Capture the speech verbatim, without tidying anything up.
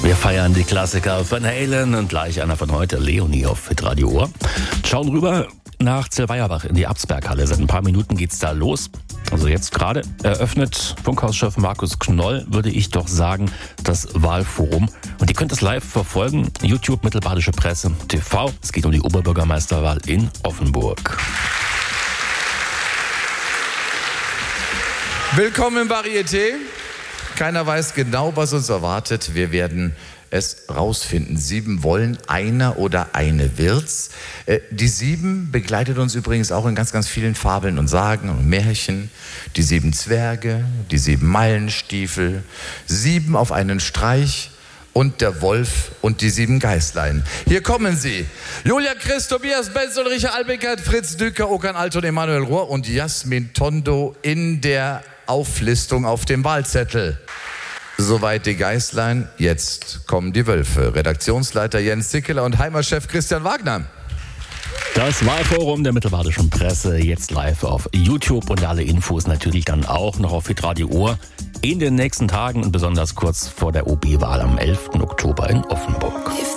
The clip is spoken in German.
Wir feiern die Klassiker Van Halen und gleich einer von heute, Leonie auf Hitradio Ohr. Schauen rüber nach Zellweierbach in die Absberghalle. Seit ein paar Minuten geht's da los. Also jetzt gerade eröffnet Funkhauschef Markus Knoll, würde ich doch sagen, das Wahlforum. Und ihr könnt es live verfolgen. YouTube, Mittelbadische Presse, T V. Es geht um die Oberbürgermeisterwahl in Offenburg. Willkommen im Varieté. Keiner weiß genau, was uns erwartet. Wir werden es rausfinden. Sieben wollen, einer oder eine wird's. Äh, die Sieben begleitet uns übrigens auch in ganz, ganz vielen Fabeln und Sagen und Märchen. Die sieben Zwerge, die sieben Meilenstiefel, sieben auf einen Streich und der Wolf und die sieben Geißlein. Hier kommen sie. Julia Christ, Tobias Benz, Ulrike Albeckert, Fritz Düker, Okan Alton, Emanuel Rohr und Jasmin Tondo in der Auflistung auf dem Wahlzettel. Soweit die Geißlein, jetzt kommen die Wölfe. Redaktionsleiter Jens Zickeler und Heimatchef Christian Wagner. Das Wahlforum der Mittelbadischen Presse jetzt live auf YouTube und alle Infos natürlich dann auch noch auf Hitradio Ohr in den nächsten Tagen und besonders kurz vor der O B-Wahl am elften Oktober in Offenburg.